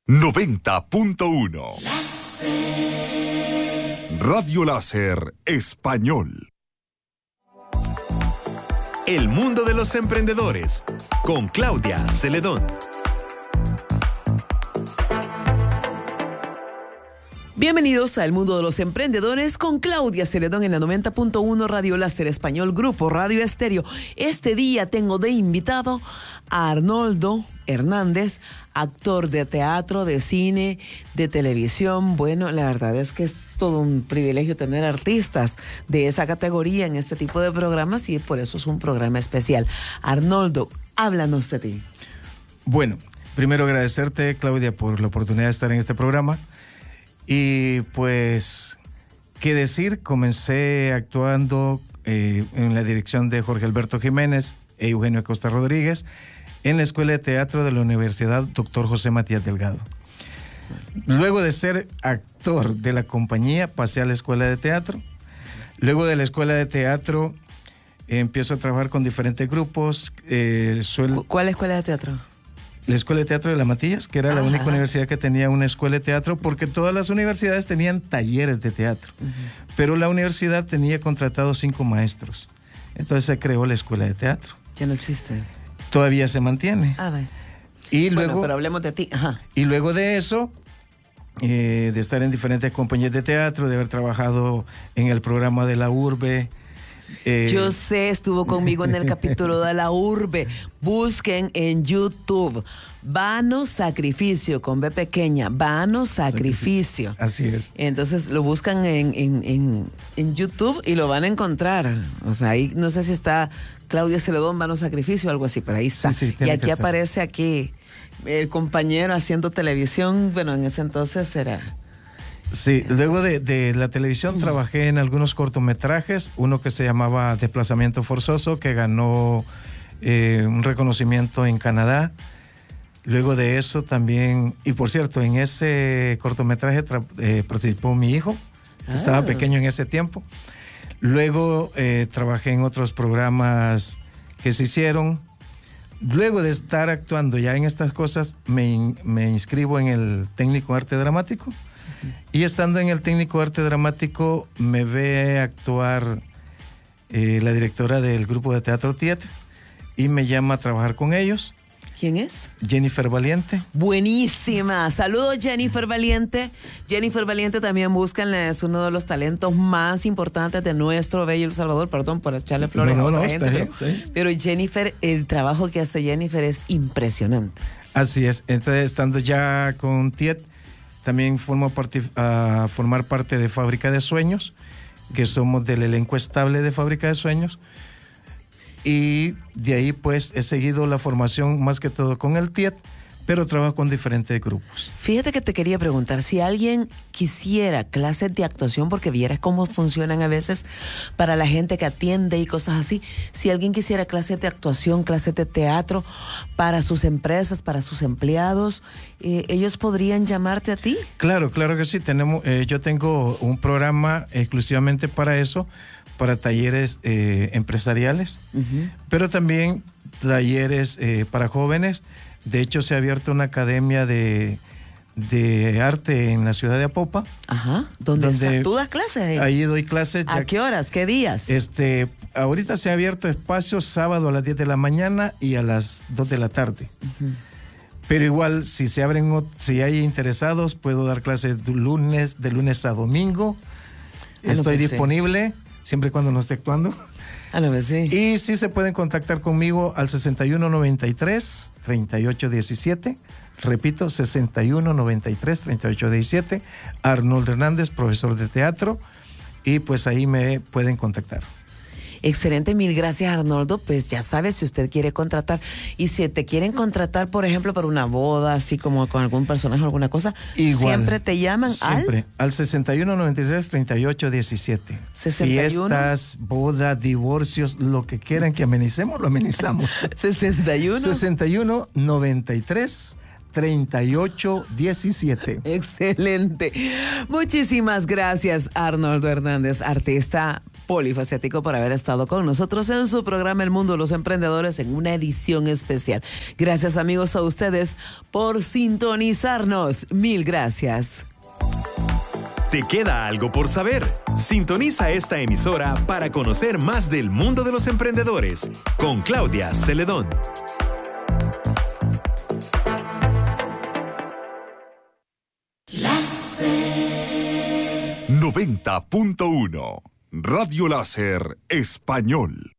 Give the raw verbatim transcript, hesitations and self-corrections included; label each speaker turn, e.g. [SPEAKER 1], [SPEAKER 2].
[SPEAKER 1] noventa punto uno. Radio Láser Español.
[SPEAKER 2] El mundo de los emprendedores con Claudia Celedón.
[SPEAKER 3] Bienvenidos al mundo de los emprendedores con Claudia Celedón en la noventa punto uno Radio Láser Español, Grupo Radio Estéreo. Este día tengo de invitado a Arnoldo Hernández, actor de teatro, de cine, de televisión. Bueno, la verdad es que es todo un privilegio tener artistas de esa categoría en este tipo de programas y por eso es un programa especial. Arnoldo, háblanos de ti.
[SPEAKER 4] Bueno, primero agradecerte, Claudia, por la oportunidad de estar en este programa. Y pues, ¿qué decir? Comencé actuando eh, en la dirección de Jorge Alberto Jiménez e Eugenio Acosta Rodríguez en la Escuela de Teatro de la Universidad Doctor José Matías Delgado. Luego de ser actor de la compañía, pasé a la Escuela de Teatro. Luego de la Escuela de Teatro, eh, empiezo a trabajar con diferentes grupos. Eh, suel...
[SPEAKER 3] ¿Cuál Escuela de Teatro?
[SPEAKER 4] La Escuela de Teatro de La Matillas, que era Ajá. la única universidad que tenía una escuela de teatro, porque todas las universidades tenían talleres de teatro, uh-huh. pero la universidad tenía contratados cinco maestros. Entonces se creó la Escuela de Teatro.
[SPEAKER 3] Ya no existe.
[SPEAKER 4] Todavía se mantiene.
[SPEAKER 3] Ah, vale.
[SPEAKER 4] Y
[SPEAKER 3] bueno,
[SPEAKER 4] luego,
[SPEAKER 3] pero hablemos de ti. Ajá.
[SPEAKER 4] Y luego de eso, eh, de estar en diferentes compañías de teatro, de haber trabajado en el programa de La Urbe.
[SPEAKER 3] Eh, Yo sé, estuvo conmigo en el capítulo de La Urbe. Busquen en YouTube Vano Sacrificio, con B pequeña, Vano Sacrificio.
[SPEAKER 4] Sacrificio. Así es.
[SPEAKER 3] Entonces lo buscan en, en, en, en YouTube y lo van a encontrar. O sea, ahí no sé si está Claudia Celedón, Vano Sacrificio o algo así, pero ahí está. Sí, sí, y aquí aparece aquí el compañero haciendo televisión. Bueno, en ese entonces era...
[SPEAKER 4] Sí, luego de, de la televisión trabajé en algunos cortometrajes, uno que se llamaba Desplazamiento Forzoso, que ganó eh, un reconocimiento en Canadá. Luego de eso también, y por cierto, en ese cortometraje tra- eh, participó mi hijo, ah. estaba pequeño en ese tiempo. Luego eh, trabajé en otros programas que se hicieron. Luego de estar actuando ya en estas cosas, me, in- me inscribo en el técnico de arte dramático. Y estando en el técnico de arte dramático, me ve actuar eh, la directora del grupo de teatro Tiet y me llama a trabajar con ellos.
[SPEAKER 3] ¿Quién es?
[SPEAKER 4] Jennifer Valiente.
[SPEAKER 3] Buenísima. Saludos, Jennifer Valiente. Jennifer Valiente también búscanla, es uno de los talentos más importantes de nuestro bello El Salvador. Perdón por echarle flores
[SPEAKER 4] no,
[SPEAKER 3] a
[SPEAKER 4] no,
[SPEAKER 3] otra
[SPEAKER 4] no,
[SPEAKER 3] gente,
[SPEAKER 4] está bien,
[SPEAKER 3] pero,
[SPEAKER 4] está bien.
[SPEAKER 3] pero Jennifer, el trabajo que hace Jennifer es impresionante.
[SPEAKER 4] Así es. Entonces, estando ya con Tiet, también formo parte, a formar parte de Fábrica de Sueños, que somos del elenco estable de Fábrica de Sueños. Y de ahí pues he seguido la formación más que todo con el Tiet, pero trabajo con diferentes grupos.
[SPEAKER 3] Fíjate que te quería preguntar, si alguien quisiera clases de actuación, porque vieras cómo funcionan a veces para la gente que atiende y cosas así, si alguien quisiera clases de actuación, clases de teatro para sus empresas, para sus empleados, eh, ¿ellos podrían llamarte a ti?
[SPEAKER 4] Claro, claro que sí. Tenemos, eh, yo tengo un programa exclusivamente para eso, para talleres eh, empresariales, uh-huh. pero también talleres eh, para jóvenes. De hecho, se ha abierto una academia de, de arte en la ciudad de Apopa.
[SPEAKER 3] Ajá. ¿Dónde, donde tú das clases? Ahí,
[SPEAKER 4] ahí doy clases.
[SPEAKER 3] ¿A qué horas? ¿Qué días?
[SPEAKER 4] Este, ahorita se ha abierto espacio sábado a las diez de la mañana y a las dos de la tarde. Uh-huh. Pero igual, si se abren, si hay interesados, puedo dar clases de lunes, de lunes a domingo. Ah, Estoy no disponible, siempre y cuando no esté actuando.
[SPEAKER 3] Ah, no, pues sí.
[SPEAKER 4] Y sí se pueden contactar conmigo al sesenta y uno noventa y tres, treinta y ocho diecisiete. Repito, sesenta y uno noventa y tres, treinta y ocho diecisiete. Arnoldo Hernández, profesor de teatro. Y pues ahí me pueden contactar.
[SPEAKER 3] Excelente, mil gracias, Arnoldo. Pues ya sabes, si usted quiere contratar y si te quieren contratar, por ejemplo, para una boda, así como con algún personaje o alguna cosa, igual, siempre te llaman
[SPEAKER 4] siempre,
[SPEAKER 3] al...
[SPEAKER 4] al sesenta y uno noventa y tres, treinta y ocho diecisiete.
[SPEAKER 3] sesenta y uno
[SPEAKER 4] Fiestas, bodas, divorcios, lo que quieran que amenicemos, lo amenizamos.
[SPEAKER 3] sesenta y uno
[SPEAKER 4] sesenta y uno noventa y tres, treinta y ocho diecisiete.
[SPEAKER 3] Excelente. Muchísimas gracias, Arnoldo Hernández, artista polifacético, por haber estado con nosotros en su programa El Mundo de los Emprendedores en una edición especial. Gracias, amigos, a ustedes por sintonizarnos. Mil gracias.
[SPEAKER 2] ¿Te queda algo por saber? Sintoniza esta emisora para conocer más del mundo de los emprendedores con Claudia Celedón.
[SPEAKER 1] noventa punto uno Radio Láser Español.